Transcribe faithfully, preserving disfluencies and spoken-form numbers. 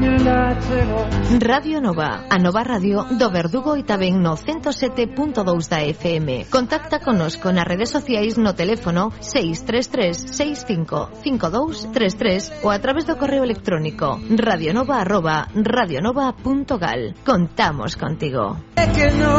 Radio Nova, a nova radio do Verdugo e tamén no ciento sete punto dous da F M. Contacta connosco nas redes sociais no teléfono seis tres tres seis cinco cinco dous tres tres ou a través do correo electrónico radionova arroba radionova punto gal. Contamos contigo.